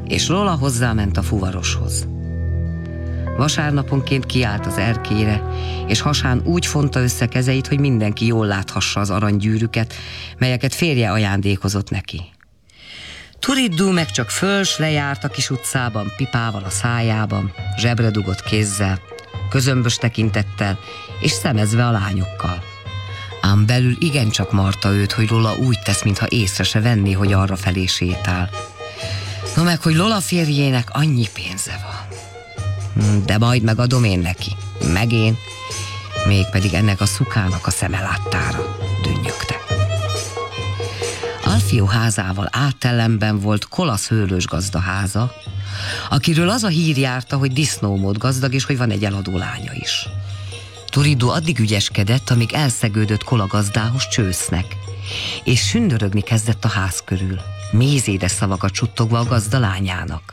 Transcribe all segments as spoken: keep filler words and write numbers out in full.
és Lola hozzáment a fuvaroshoz. Vasárnaponként kiállt az erkére, és hasán úgy fonta össze kezeit, hogy mindenki jól láthassa az aranygyűrűket, melyeket férje ajándékozott neki. Turiddu meg csak föls lejárt a kis utcában, pipával a szájában, zsebre dugott kézzel, közömbös tekintettel, és szemezve a lányokkal. Ám belül igencsak marta őt, hogy Lola úgy tesz, mintha észre se venné, hogy arra felé sétál. No meg, hogy Lola férjének annyi pénze van. De majd megadom én neki, meg én, mégpedig ennek a szukának a szeme láttára, dünnyögte. Alfio házával átellenben volt Kolasz hőlős gazda háza, akiről az a hír járta, hogy disznómód gazdag, és hogy van egy eladó lánya is. Turiddu addig ügyeskedett, amíg elszegődött Kola gazdához csősznek, és sündörögni kezdett a ház körül, mézédes szavakat suttogva a gazda lányának.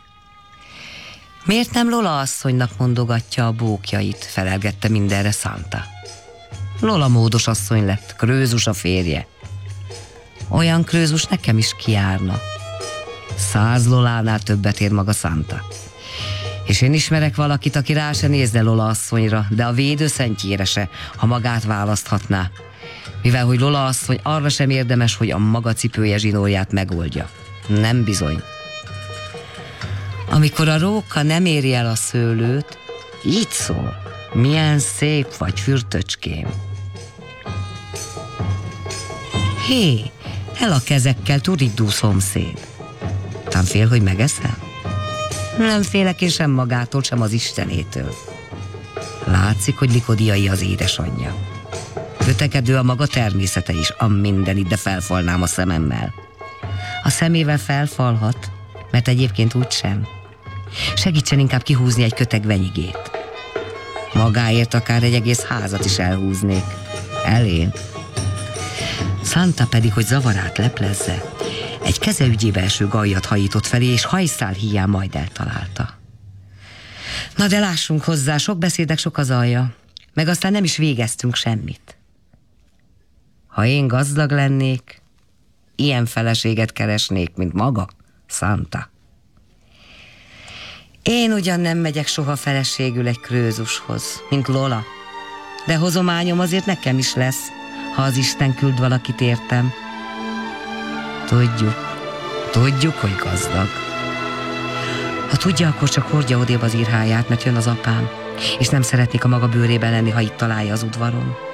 Miért nem Lola asszonynak mondogatja a bókjait, felelgette mindenre Santa. Lola módos asszony lett, Krözus a férje. Olyan Krözus nekem is kijárna. Száz Lolánál többet ér maga Santa. És én ismerek valakit, aki rá se nézne Lola asszonyra, de a védőszentjére se, ha magát választhatná. Mivel, hogy Lola asszony arra sem érdemes, hogy a maga cipője zsinórját megoldja. Nem bizony. Amikor a róka nem éri el a szőlőt, így szól: milyen szép vagy, fürtöcském. Hé, el a kezekkel, Turiddu szomszéd. Tám fél, hogy megeszem? Nem félek én sem magától, sem az Istenétől. Látszik, hogy Likodiai az édesanyja. Kötekedő a maga természete is, am mindenit, de felfalnám a szememmel. A szemével felfalhat, mert egyébként úgysem. Segítsen inkább kihúzni egy köteg venyigét. Magáért akár egy egész házat is elhúznék. Elén. Santa pedig, hogy zavarát leplezze, egy keze ügyébe eső gajjat hajított felé, és hajszál híján majd eltalálta. Na de lássunk hozzá, sok beszédek sok az alja, meg aztán nem is végeztünk semmit. Ha én gazdag lennék, ilyen feleséget keresnék, mint maga, Santa. Én ugyan nem megyek soha feleségül egy Krözushoz, mint Lola, de hozományom azért nekem is lesz, ha az Isten küld valakit értem. Tudjuk, tudjuk, hogy gazdag. Ha tudja, akkor csak hordja odébb az írháját, mert jön az apám, és nem szeretnék a maga bőrében lenni, ha itt találja az udvaron.